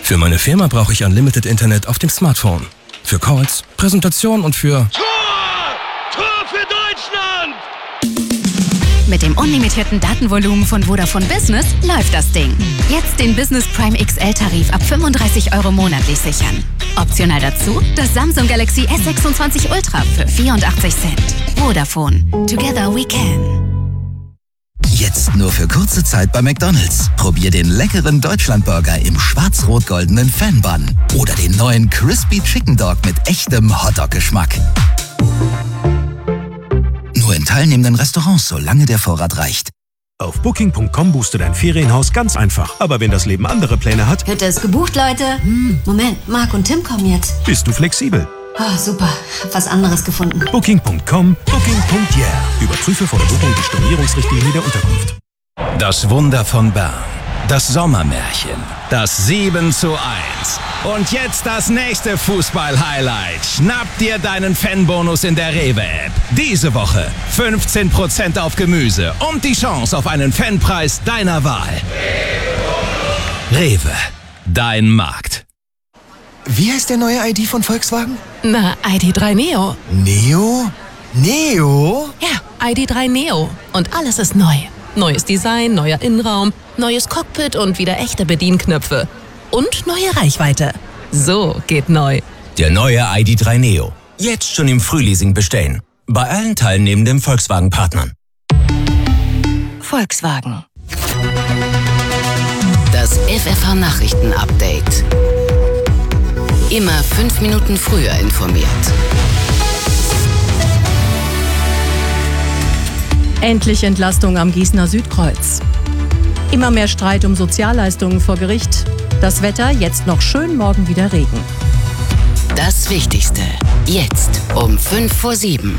Für meine Firma brauche ich Unlimited Internet auf dem Smartphone. Für Calls, Präsentationen und für... Tor für Deutschland! Mit dem unlimitierten Datenvolumen von Vodafone Business läuft das Ding. Jetzt den Business Prime XL-Tarif ab 35 € monatlich sichern. Optional dazu das Samsung Galaxy S26 Ultra für 84 Cent. Vodafone. Together we can. Jetzt nur für kurze Zeit bei McDonald's. Probier den leckeren Deutschlandburger im schwarz-rot-goldenen Fan-Bun. Oder den neuen Crispy Chicken Dog mit echtem Hotdog-Geschmack. Nur in teilnehmenden Restaurants, solange der Vorrat reicht. Auf Booking.com buchst du dein Ferienhaus ganz einfach. Aber wenn das Leben andere Pläne hat... Hütte ist gebucht, Leute. Moment, Marc und Tim kommen jetzt. Bist du flexibel? Oh, super. Hab was anderes gefunden. Booking.com, Booking.yeah. Überprüfe vor der Buchung die Stornierungsrichtlinie der Unterkunft. Das Wunder von Bern. Das Sommermärchen. Das 7:1. Und jetzt das nächste Fußball-Highlight. Schnapp dir deinen Fanbonus in der Rewe-App. Diese Woche 15% auf Gemüse und die Chance auf einen Fanpreis deiner Wahl. Rewe. Dein Markt. Wie heißt der neue ID von Volkswagen? Na, ID.3 Neo. Neo? Neo? Ja, ID.3 Neo. Und alles ist neu. Neues Design, neuer Innenraum, neues Cockpit und wieder echte Bedienknöpfe. Und neue Reichweite. So geht neu. Der neue ID.3 Neo. Jetzt schon im Frühleasing bestellen. Bei allen teilnehmenden Volkswagen-Partnern. Volkswagen. Das FFH-Nachrichten-Update. Immer 5 Minuten früher informiert. Endlich Entlastung am Gießener Südkreuz. Immer mehr Streit um Sozialleistungen vor Gericht. Das Wetter, jetzt noch schön, morgen wieder Regen. Das Wichtigste. Jetzt um 6:55.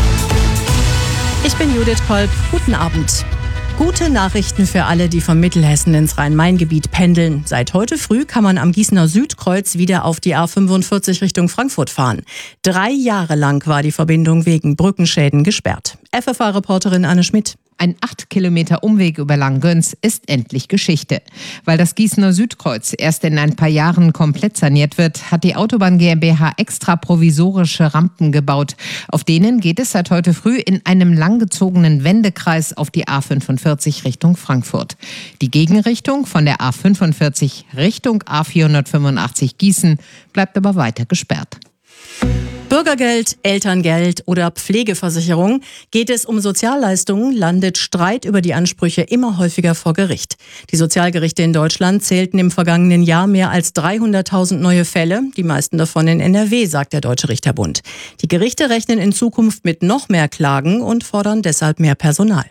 Ich bin Judith Kolb. Guten Abend. Gute Nachrichten für alle, die von Mittelhessen ins Rhein-Main-Gebiet pendeln. Seit heute früh kann man am Gießener Südkreuz wieder auf die A45 Richtung Frankfurt fahren. 3 Jahre lang war die Verbindung wegen Brückenschäden gesperrt. FFH-Reporterin Anne Schmidt. Ein 8 Kilometer Umweg über Langgöns ist endlich Geschichte. Weil das Gießener Südkreuz erst in ein paar Jahren komplett saniert wird, hat die Autobahn GmbH extra provisorische Rampen gebaut. Auf denen geht es seit heute früh in einem langgezogenen Wendekreis auf die A45 Richtung Frankfurt. Die Gegenrichtung von der A45 Richtung A485 Gießen bleibt aber weiter gesperrt. Bürgergeld, Elterngeld oder Pflegeversicherung. Geht es um Sozialleistungen, landet Streit über die Ansprüche immer häufiger vor Gericht. Die Sozialgerichte in Deutschland zählten im vergangenen Jahr mehr als 300.000 neue Fälle, die meisten davon in NRW, sagt der Deutsche Richterbund. Die Gerichte rechnen in Zukunft mit noch mehr Klagen und fordern deshalb mehr Personal.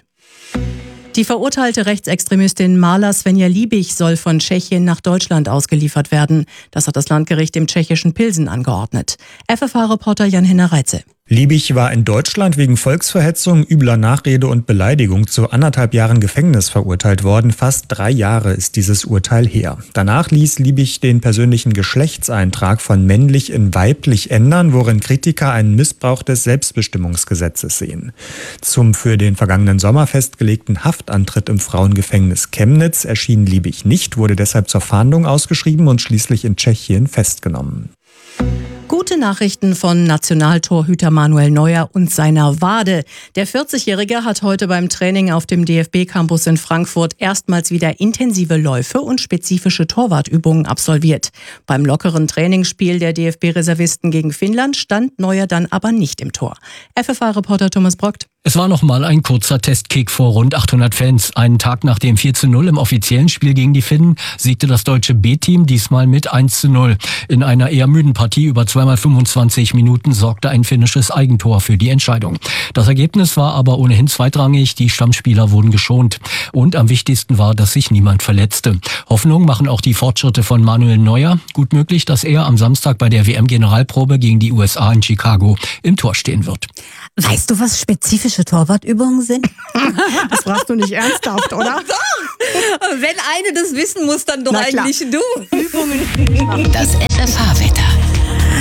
Die verurteilte Rechtsextremistin Marla Svenja Liebig soll von Tschechien nach Deutschland ausgeliefert werden. Das hat das Landgericht im tschechischen Pilsen angeordnet. FFH-Reporter Jan-Henner Reitze. Liebig war in Deutschland wegen Volksverhetzung, übler Nachrede und Beleidigung zu 1,5 Jahren Gefängnis verurteilt worden. Fast 3 Jahre ist dieses Urteil her. Danach ließ Liebig den persönlichen Geschlechtseintrag von männlich in weiblich ändern, worin Kritiker einen Missbrauch des Selbstbestimmungsgesetzes sehen. Zum für den vergangenen Sommer festgelegten Haftantritt im Frauengefängnis Chemnitz erschien Liebig nicht, wurde deshalb zur Fahndung ausgeschrieben und schließlich in Tschechien festgenommen. Gute Nachrichten von Nationaltorhüter Manuel Neuer und seiner Wade. Der 40-Jährige hat heute beim Training auf dem DFB-Campus in Frankfurt erstmals wieder intensive Läufe und spezifische Torwartübungen absolviert. Beim lockeren Trainingsspiel der DFB-Reservisten gegen Finnland stand Neuer dann aber nicht im Tor. FFH-Reporter Thomas Brockt. Es war nochmal ein kurzer Testkick vor rund 800 Fans. Einen Tag nach dem 4:0 im offiziellen Spiel gegen die Finnen siegte das deutsche B-Team diesmal mit 1:0. In einer eher müden Partie über 2x25 Minuten sorgte ein finnisches Eigentor für die Entscheidung. Das Ergebnis war aber ohnehin zweitrangig. Die Stammspieler wurden geschont. Und am wichtigsten war, dass sich niemand verletzte. Hoffnung machen auch die Fortschritte von Manuel Neuer. Gut möglich, dass er am Samstag bei der WM-Generalprobe gegen die USA in Chicago im Tor stehen wird. Weißt du, was spezifische Torwartübungen sind? Das fragst du nicht ernsthaft, oder? Doch! Wenn eine das wissen muss, dann doch eigentlich du. Das FFH-Wetter.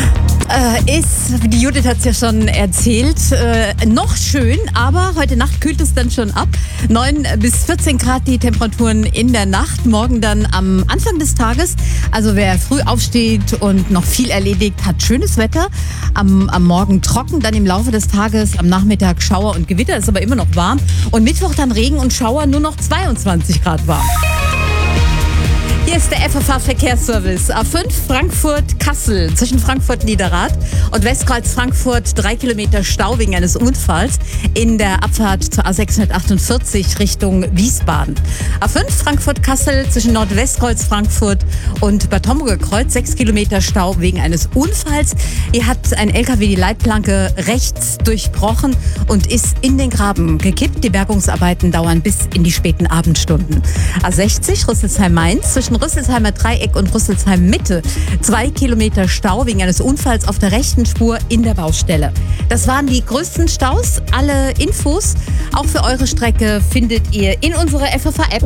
Ist, die Judith hat es ja schon erzählt, noch schön, aber heute Nacht kühlt es dann schon ab. 9 bis 14 Grad die Temperaturen in der Nacht. Morgen dann am Anfang des Tages. Also wer früh aufsteht und noch viel erledigt, hat schönes Wetter. Am Morgen trocken, dann im Laufe des Tages, am Nachmittag Schauer und Gewitter, ist aber immer noch warm. Und Mittwoch dann Regen und Schauer, nur noch 22 Grad warm. Hier ist der FFH-Verkehrsservice. A5 Frankfurt-Kassel zwischen Frankfurt-Niederrad und Westkreuz Frankfurt 3 Kilometer Stau wegen eines Unfalls in der Abfahrt zur A648 Richtung Wiesbaden. A5 Frankfurt-Kassel zwischen Nordwestkreuz Frankfurt und Bad Homburger Kreuz 6 Kilometer Stau wegen eines Unfalls. Hier hat ein LKW die Leitplanke rechts durchbrochen und ist in den Graben gekippt. Die Bergungsarbeiten dauern bis in die späten Abendstunden. A60 Rüsselsheim-Mainz zwischen Rüsselsheimer Dreieck und Rüsselsheim Mitte 2 Kilometer Stau wegen eines Unfalls auf der rechten Spur in der Baustelle. Das waren die größten Staus. Alle Infos, auch für eure Strecke, findet ihr in unserer FFH-App.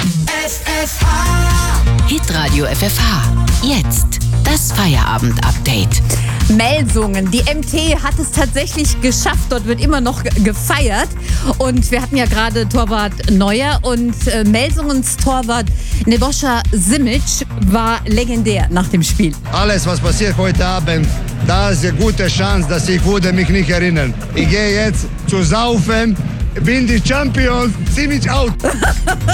Hitradio FFH. Jetzt das Feierabend-Update. Melsungen. Die MT hat es tatsächlich geschafft. Dort wird immer noch gefeiert. Und wir hatten ja gerade Torwart Neuer und Melsungens Torwart Nebojša Simic war legendär nach dem Spiel. Alles, was passiert heute Abend, da ist eine gute Chance, dass ich würde mich nicht erinnern. Ich gehe jetzt zu saufen, bin die Champions, Simic out.